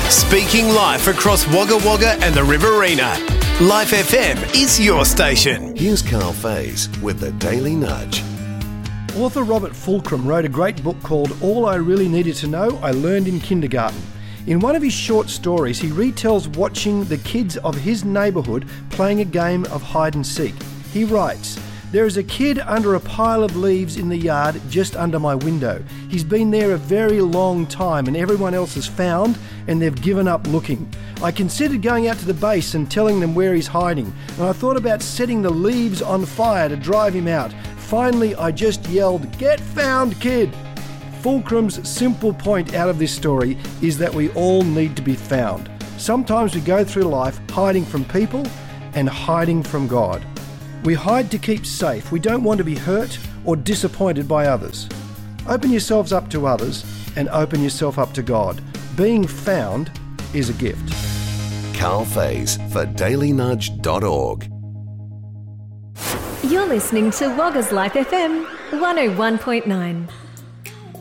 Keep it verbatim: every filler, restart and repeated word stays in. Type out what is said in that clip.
Speaking live across Wagga Wagga and the Riverina. Life F M is your station. Here's Carl Faze with the Daily Nudge. Author Robert Fulcrum wrote a great book called All I Really Needed to Know I Learned in Kindergarten. In one of his short stories, he retells watching the kids of his neighbourhood playing a game of hide and seek. He writes, "There is a kid under a pile of leaves in the yard just under my window. He's been there a very long time and everyone else has found and they've given up looking. I considered going out to the base and telling them where he's hiding, and I thought about setting the leaves on fire to drive him out. Finally, I just yelled, 'Get found, kid!'" Fulcrum's simple point out of this story is that we all need to be found. Sometimes we go through life hiding from people and hiding from God. We hide to keep safe. We don't want to be hurt or disappointed by others. Open yourselves up to others and open yourself up to God. Being found is a gift. Carl Faze for daily nudge dot org. You're listening to Wagga's Life F M one oh one point nine.